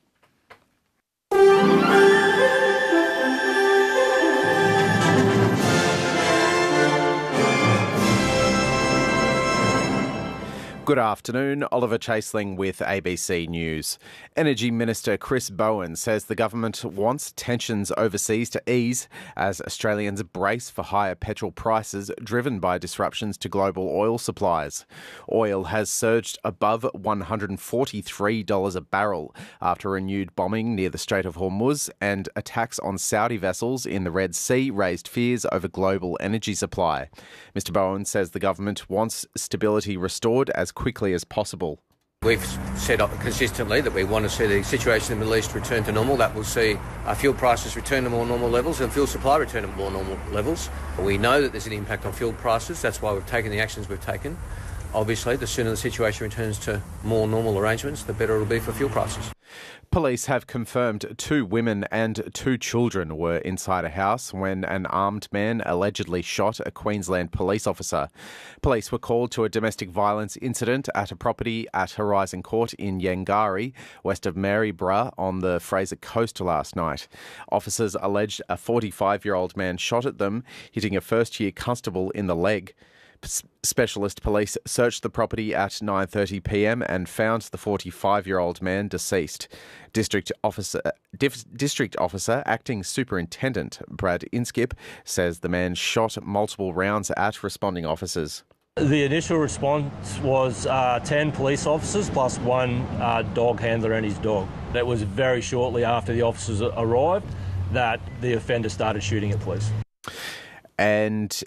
Good afternoon, Oliver Chaseling with ABC News. Energy Minister Chris Bowen says the government wants tensions overseas to ease as Australians brace for higher petrol prices driven by disruptions to global oil supplies. Oil has surged above $143 a barrel after renewed bombing near the Strait of Hormuz and attacks on Saudi vessels in the Red Sea raised fears over global energy supply. Mr. Bowen says the government wants stability restored as quickly as possible. We've said consistently that we want to see the situation in the Middle East return to normal. That will see our fuel prices return to more normal levels and fuel supply return to more normal levels. We know that there's an impact on fuel prices. That's why we've taken the actions we've taken. Obviously, the sooner the situation returns to more normal arrangements, the better it'll be for fuel prices. Police have confirmed 2 women and 2 children were inside a house when an armed man allegedly shot a Queensland police officer. Police were called to a domestic violence incident at a property at Horizon Court in Yangari, west of Maryborough on the Fraser Coast last night. Officers alleged a 45-year-old man shot at them, hitting a first-year constable in the leg. Specialist police searched the property at 9:30 p.m. and found the 45-year-old man deceased. District Officer Acting Superintendent Brad Inskip says the man shot multiple rounds at responding officers. The initial response was 10 police officers plus one dog handler and his dog. It was very shortly after the officers arrived that the offender started shooting at police. And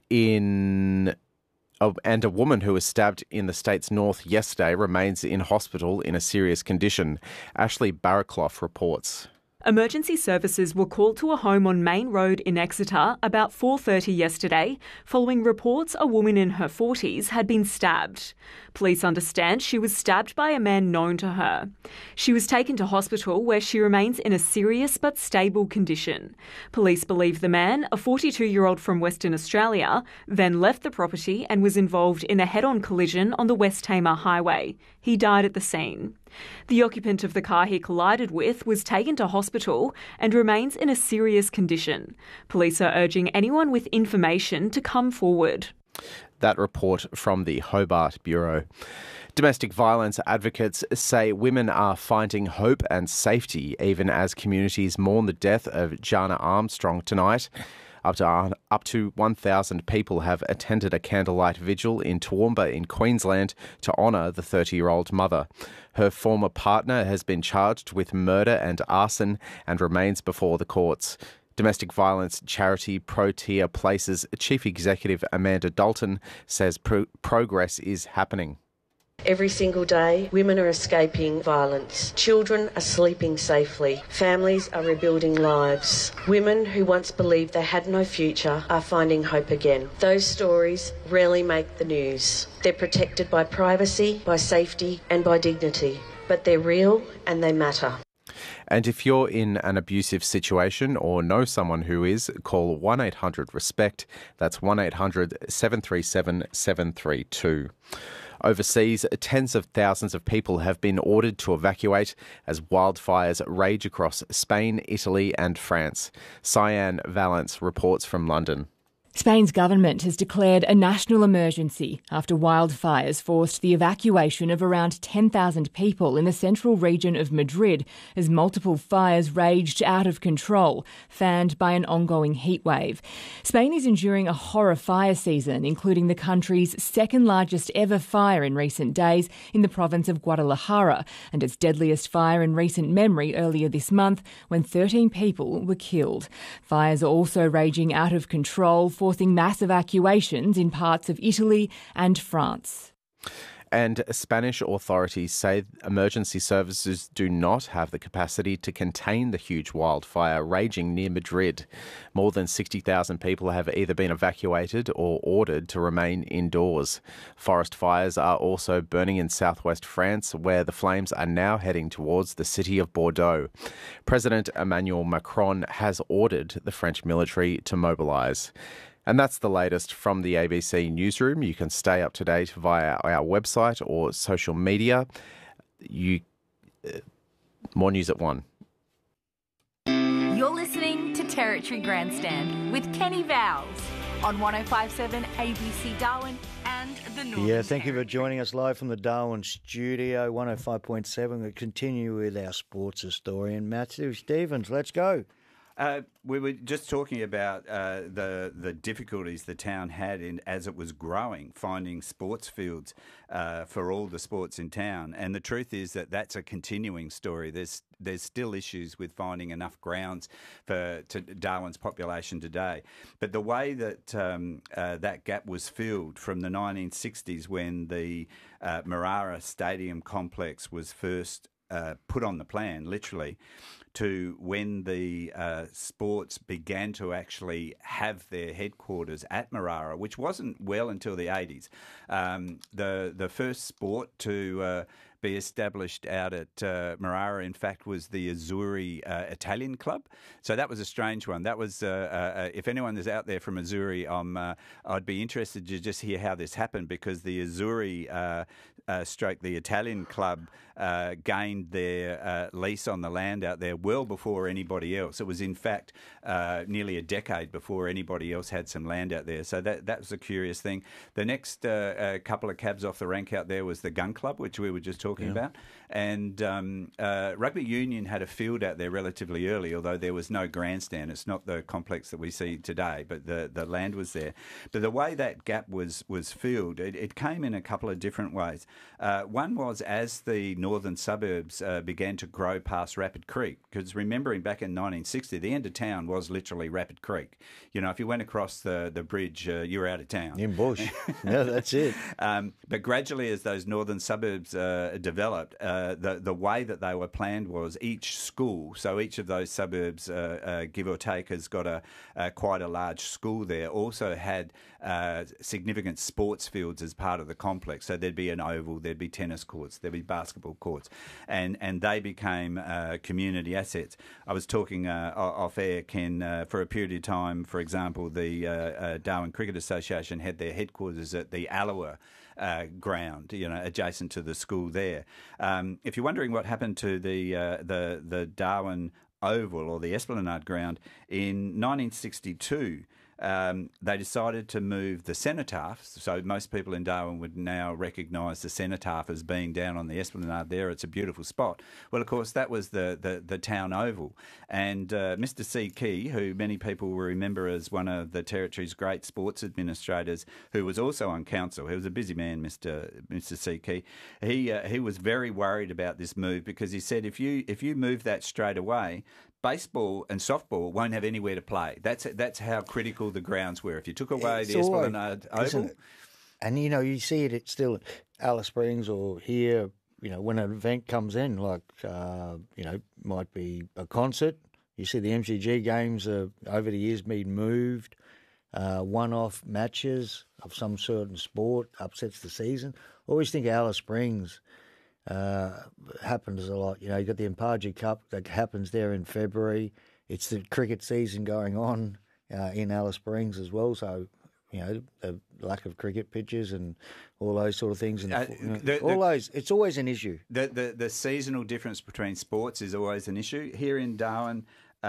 a woman who was stabbed in the state's north yesterday remains in hospital in a serious condition. Ashley Barraclough reports. Emergency services were called to a home on Main Road in Exeter about 4:30 yesterday, following reports a woman in her 40s had been stabbed. Police understand she was stabbed by a man known to her. She was taken to hospital where she remains in a serious but stable condition. Police believe the man, a 42-year-old from Western Australia, then left the property and was involved in a head-on collision on the West Tamar Highway. He died at the scene. The occupant of the car he collided with was taken to hospital and remains in a serious condition. Police are urging anyone with information to come forward. That report from the Hobart Bureau. Domestic violence advocates say women are finding hope and safety even as communities mourn the death of Jana Armstrong tonight. Up to 1,000 people have attended a candlelight vigil in Toowoomba in Queensland to honour the 30-year-old mother. Her former partner has been charged with murder and arson and remains before the courts. Domestic violence charity Protea Places Chief Executive Amanda Dalton says progress is happening. Every single day, women are escaping violence. Children are sleeping safely. Families are rebuilding lives. Women who once believed they had no future are finding hope again. Those stories rarely make the news. They're protected by privacy, by safety and by dignity. But they're real and they matter. And if you're in an abusive situation or know someone who is, call 1-800-RESPECT. That's 1-800-737-732. Overseas, tens of thousands of people have been ordered to evacuate as wildfires rage across Spain, Italy and France. Cyan Valance reports from London. Spain's government has declared a national emergency after wildfires forced the evacuation of around 10,000 people in the central region of Madrid as multiple fires raged out of control, fanned by an ongoing heatwave. Spain is enduring a horror fire season, including the country's second largest ever fire in recent days in the province of Guadalajara, and its deadliest fire in recent memory earlier this month when 13 people were killed. Fires are also raging out of control, forcing mass evacuations in parts of Italy and France. And Spanish authorities say emergency services do not have the capacity to contain the huge wildfire raging near Madrid. More than 60,000 people have either been evacuated or ordered to remain indoors. Forest fires are also burning in southwest France, where the flames are now heading towards the city of Bordeaux. President Emmanuel Macron has ordered the French military to mobilise. And that's the latest from the ABC Newsroom. You can stay up to date via our website or social media. More news at 1. You're listening to Territory Grandstand with Kenny Vowles on 105.7 ABC Darwin and the Northern Yeah, thank you for joining us live from the Darwin studio, 105.7. We continue with our sports historian, Matthew Stevens. Let's go. We were just talking about the difficulties the town had as it was growing, finding sports fields for all the sports in town. And the truth is that that's a continuing story. There's still issues with finding enough grounds to Darwin's population today. But the way that that gap was filled from the 1960s when the Marara Stadium complex was first put on the plan, literally, to when the sports began to actually have their headquarters at Marara, which wasn't well until the 80s. The first sport to be established out at Marara, in fact, was the Azzurri Italian Club. So that was a strange one. That was, if anyone is out there from Azzurri, I'd be interested to just hear how this happened, because the Azzurri stroke the Italian Club gained their lease on the land out there well before anybody else. It was, in fact, nearly a decade before anybody else had some land out there. So that was a curious thing. The next couple of cabs off the rank out there was the Gun Club, which we were just talking about. And Rugby Union had a field out there relatively early, although there was no grandstand. It's not the complex that we see today, but the land was there. But the way that gap was filled, it came in a couple of different ways. One was as the northern suburbs began to grow past Rapid Creek, because remembering back in 1960, the end of town was literally Rapid Creek. You know, if you went across the bridge, you were out of town. In bush. Yeah, that's it. But gradually, as those northern suburbs developed, the way that they were planned was each school, so each of those suburbs, give or take, has got quite a large school there, also had significant sports fields as part of the complex. So there'd be an oval, there'd be tennis courts, there'd be basketball courts, and they became community assets. I was talking off air, Ken, for a period of time, for example, the Darwin Cricket Association had their headquarters at the Alloa ground, you know, adjacent to the school there. If you're wondering what happened to the Darwin Oval or the Esplanade ground, in 1962, they decided to move the cenotaph. So most people in Darwin would now recognise the cenotaph as being down on the Esplanade there. It's a beautiful spot. Well, of course, that was the town oval. And Mr. C. Key, who many people will remember as one of the Territory's great sports administrators, who was also on council. He was a busy man, Mr. C. Key. He was very worried about this move because he said if you move that straight away, baseball and softball won't have anywhere to play. That's how critical the grounds were. If you took away the Esplanade Oval. And, you know, you see it still at Alice Springs or here, you know, when an event comes in, like, you know, might be a concert. You see the MCG games over the years being moved. One-off matches of some certain sport upsets the season. Always think of Alice Springs. Happens a lot. You know, you got the Impaji Cup that happens there in February. It's the cricket season going on in Alice Springs as well. So, you know, the lack of cricket pitches and all those sort of things, and it's always an issue. The seasonal difference between sports is always an issue. Here in Darwin,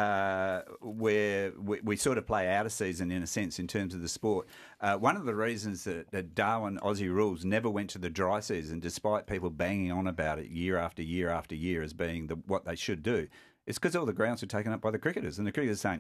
where we sort of play out of season in a sense in terms of the sport. One of the reasons that Darwin Aussie rules never went to the dry season, despite people banging on about it year after year after year as being what they should do, is because all the grounds are taken up by the cricketers, and the cricketers are saying,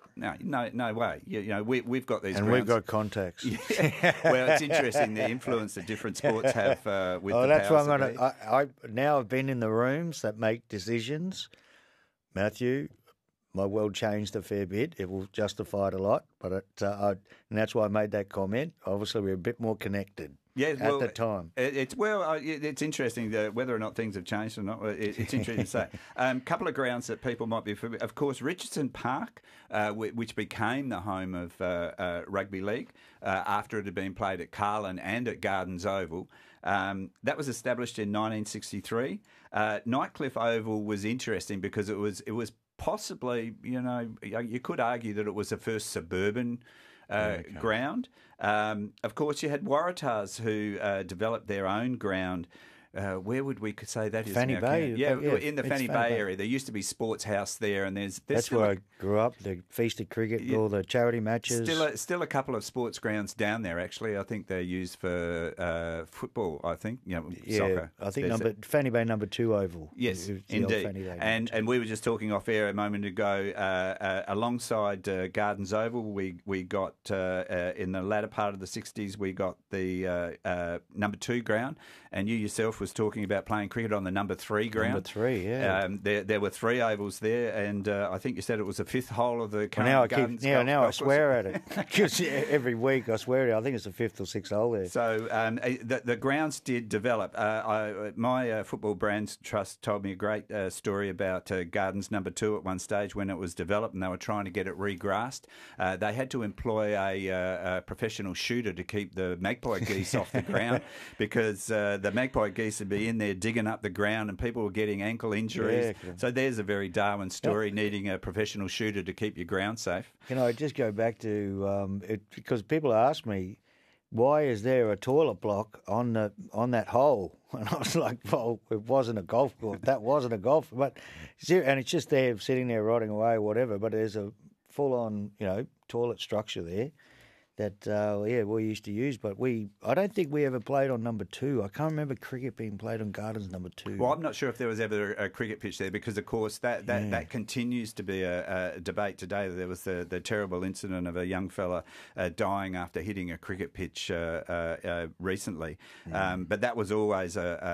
no way. You know, we've got these and grounds. We've got contacts. Well, it's interesting the influence that different sports have with the that's powers why that be. I now have been in the rooms that make decisions. Matthew, my world changed a fair bit. It will justify it a lot, but and that's why I made that comment. Obviously, we're a bit more connected at the time. It's interesting whether or not things have changed or not. It's interesting to say. A couple of grounds that people might be familiar. Of course, Richardson Park, which became the home of rugby league after it had been played at Carlin and at Gardens Oval. That was established in 1963. Nightcliff Oval was interesting because it was possibly, you know, you could argue that it was the first suburban ground. Of course, you had Waratahs who developed their own ground. Where would we say that is? Fanny Bay. Yeah, in the Fanny Bay area. There used to be Sports House there, and there's that's where I grew up. The feasted cricket, all the charity matches. Still a couple of sports grounds down there. Actually, I think they're used for football. I think, soccer. I think Fanny Bay number 2 oval. Yes, indeed. And we were just talking off air a moment ago. Alongside Gardens Oval, we got in the latter part of the 60s, we got the number 2 ground, and you yourself was talking about playing cricket on the number 3 ground. Number 3, yeah. There were 3 ovals there, and I think you said it was the 5th hole of the current Gardens. Now I swear at it because every week I swear at it. I think it's the 5th or 6th hole there. So the grounds did develop. My Football Brands Trust told me a great story about Gardens number 2 at one stage when it was developed, and they were trying to get it regrassed. They had to employ a professional shooter to keep the magpie geese off the ground because the magpie geese would be in there digging up the ground and people were getting ankle injuries. Yeah, so there's a very Darwin story, needing a professional shooter to keep your ground safe. Can I just go back to because people ask me, why is there a toilet block on that hole? And I was like, well, it wasn't a golf course. That wasn't a golf, and it's just there, sitting there, rotting away, whatever. But there's a full-on, toilet structure there that we used to use, but I don't think we ever played on number 2. I can't remember cricket being played on Gardens number 2. Well, I'm not sure if there was ever a cricket pitch there because, of course, that continues to be a debate today. There was the terrible incident of a young fella dying after hitting a cricket pitch recently, but that was always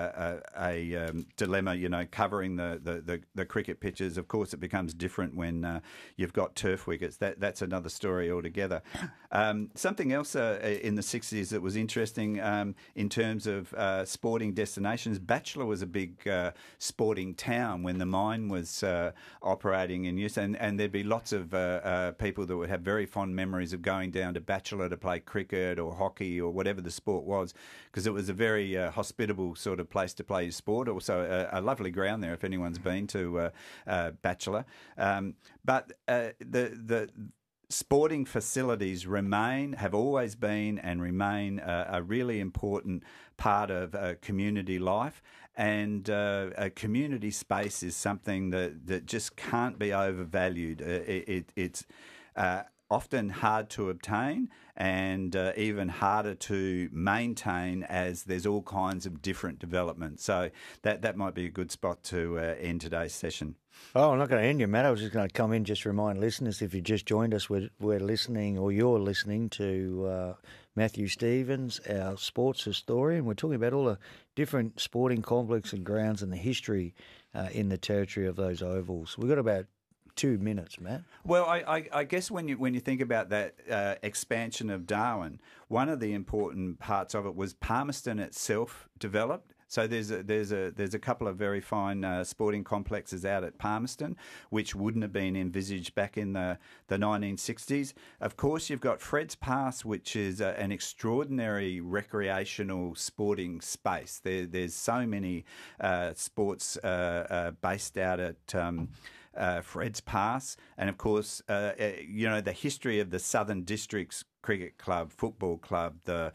a dilemma, covering the cricket pitches. Of course, it becomes different when you've got turf wickets. That's another story altogether. Something else in the 60s that was interesting in terms of sporting destinations, Batchelor was a big sporting town when the mine was operating in use, and there'd be lots of people that would have very fond memories of going down to Batchelor to play cricket or hockey or whatever the sport was, because it was a very hospitable sort of place to play your sport. Also a lovely ground there if anyone's been to Batchelor. But the sporting facilities have always been and remain a really important part of community life, and a community space is something that just can't be overvalued. It's often hard to obtain and even harder to maintain, as there's all kinds of different developments. So that might be a good spot to end today's session. Oh, I'm not going to end you, Matt. I was just going to come in, just remind listeners, if you just joined us, we're listening, or you're listening to Matthew Stevens, our sports historian. We're talking about all the different sporting complexes and grounds and the history in the territory of those ovals. We've got about 2 minutes, Matt. Well, I guess when you think about that expansion of Darwin, one of the important parts of it was Palmerston itself developed. So there's a couple of very fine sporting complexes out at Palmerston, which wouldn't have been envisaged back in the 1960s. Of course, you've got Fred's Pass, which is an extraordinary recreational sporting space. There's so many sports based out at Fred's Pass, and of course, the history of the Southern Districts Cricket Club, Football Club, the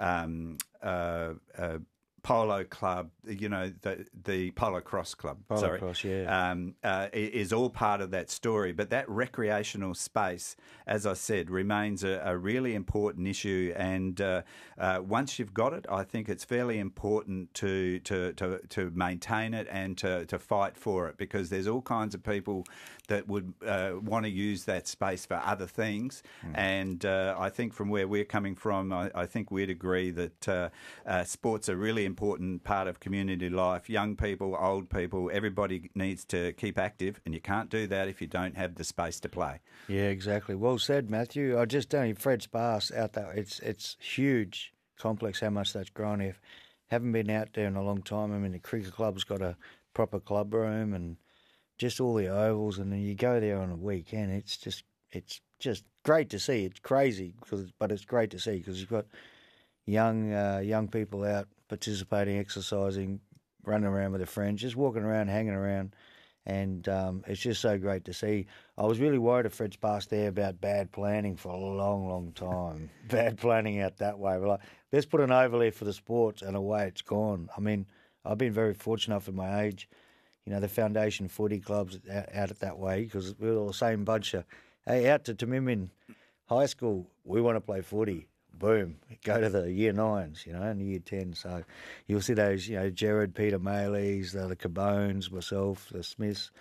Polo Club, the Polo Cross Club, Cross, yeah. Is all part of that story. But that recreational space, as I said, remains a really important issue. And once you've got it, I think it's fairly important to maintain it and to fight for it, because there's all kinds of people that would want to use that space for other things. And I think from where we're coming from, I think we'd agree that sport's a really important part of community life. Young people, old people, everybody needs to keep active, and you can't do that if you don't have the space to play. Yeah, exactly. Well said, Matthew. I just don't. Fred's Pass out there, it's huge complex. How much that's grown. If haven't been out there in a long time. I mean, the cricket club's got a proper club room and just all the ovals, and then you go there on a weekend. It's just great to see. It's crazy, but it's great to see because you've got young people out participating, exercising, running around with their friends, just walking around, hanging around, and it's just so great to see. I was really worried at Fred's Pass there about bad planning for a long, long time. Bad planning out that way. We're like, let's put an oval here for the sports, and away it's gone. I mean, I've been very fortunate for my age. The foundation footy clubs out at that way, because we're all the same bunch of, hey, out to Tamimin High School, we want to play footy. Boom, go to the year 9s, and the year 10s. So you'll see those, Jared, Peter Mayleys, the Cabones, myself, the Smiths,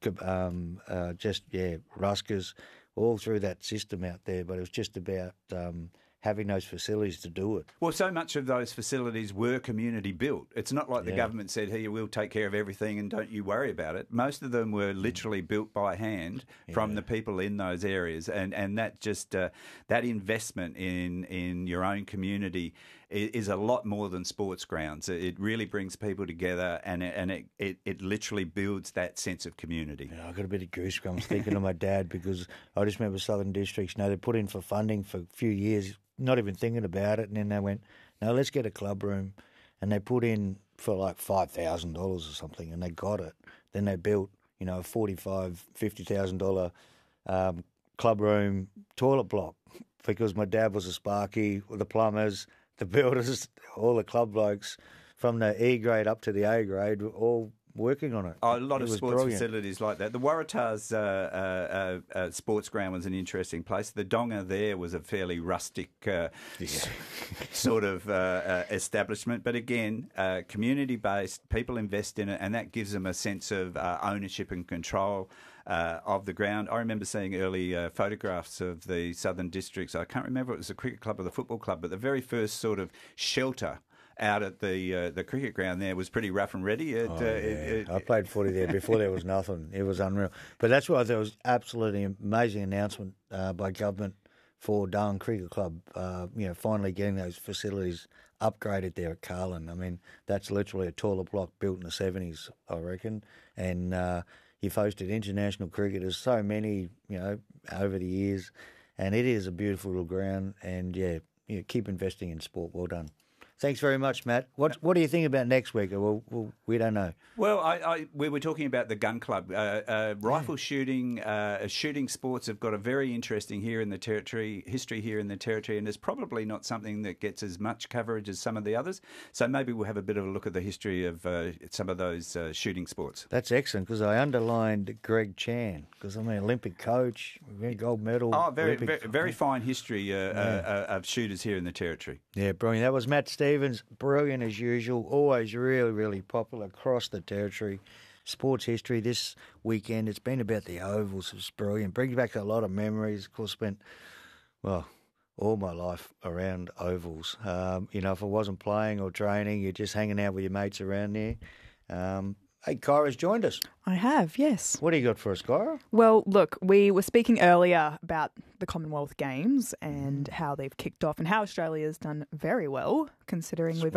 Ruskers, all through that system out there. But it was just about having those facilities to do it. Well, so much of those facilities were community built. It's not like the government said, hey, we'll take care of everything and don't you worry about it. Most of them were literally built by hand from the people in those areas. And that just that investment in your own community is a lot more than sports grounds. It really brings people together, and it literally builds that sense of community. Yeah, I got a bit of goosebumps thinking of my dad, because I just remember Southern Districts, they put in for funding for a few years, not even thinking about it, and then they went, no, let's get a club room, and they put in for like $5,000 or something, and they got it. Then they built, a $45,000, $50,000 clubroom toilet block because my dad was a sparky, the plumbers, the builders, all the club blokes from the E grade up to the A grade were all working on it. Oh, a lot of sports brilliant. facilities like that. The Waratahs sports ground was an interesting place. The Donga there was a fairly rustic sort of establishment. But again, community-based, people invest in it, and that gives them a sense of ownership and control of the ground. I remember seeing early photographs of the Southern Districts. I can't remember if it was the cricket club or the football club, but the very first sort of shelter out at the cricket ground there was pretty rough and ready. I played footy there before there was nothing. It was unreal. But that's why there was absolutely amazing announcement by government for Darwin Cricket Club, finally getting those facilities upgraded there at Carlin. I mean, that's literally a toilet block built in the 70s, I reckon. And you've hosted international cricketers, so many, over the years. And it is a beautiful little ground. And, keep investing in sport. Well done. Thanks very much, Matt. What do you think about next week? Well, we don't know. Well, we were talking about the gun club. Rifle shooting, shooting sports have got a very interesting history here in the territory, and it's probably not something that gets as much coverage as some of the others. So maybe we'll have a bit of a look at the history of some of those shooting sports. That's excellent, because I underlined Greg Chan, because I'm an Olympic coach, gold medal. Oh, very fine history of shooters here in the territory. Yeah, brilliant. That was Matt Stevens, brilliant as usual, always really, really popular across the territory. Sports history this weekend, it's been about the ovals. It's brilliant. Brings back a lot of memories. Of course, spent, all my life around ovals. If I wasn't playing or training, you're just hanging out with your mates around there. Hey, Kyra's joined us. I have, yes. What do you got for us, Kyra? Well, look, we were speaking earlier about the Commonwealth Games and how they've kicked off and how Australia's done very well, considering we've